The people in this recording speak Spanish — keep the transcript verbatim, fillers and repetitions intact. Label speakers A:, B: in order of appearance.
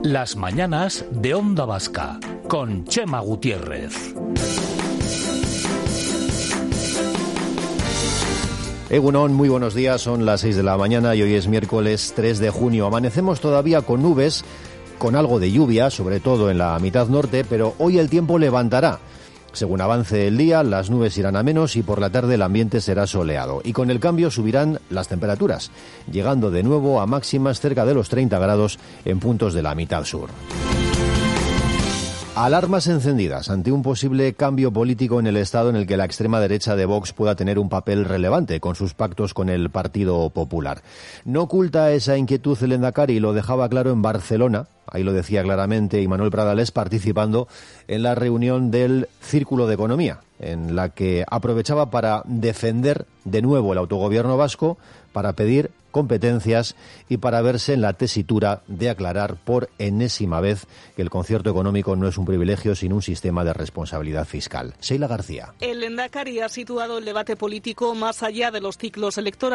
A: Las mañanas de Onda Vasca, con Chema Gutiérrez.
B: Egunon, muy buenos días, son las seis de la mañana y hoy es miércoles tres de junio. Amanecemos todavía con nubes, con algo de lluvia, sobre todo en la mitad norte, pero hoy el tiempo levantará. Según avance el día, las nubes irán a menos y por la tarde el ambiente será soleado. Y con el cambio subirán las temperaturas, llegando de nuevo a máximas cerca de los treinta grados en puntos de la mitad sur. Alarmas encendidas ante un posible cambio político en el Estado en el que la extrema derecha de Vox pueda tener un papel relevante con sus pactos con el Partido Popular. No oculta esa inquietud el Endacari y lo dejaba claro en Barcelona, ahí lo decía claramente Imanol Pradales, participando en la reunión del Círculo de Economía, en la que aprovechaba para defender de nuevo el autogobierno vasco, para pedir competencias y para verse en la tesitura de aclarar por enésima vez que el concierto económico no es un privilegio sino un sistema de responsabilidad fiscal. Sheila García.
C: El Endacari ha situado el debate político más allá de los ciclos electorales.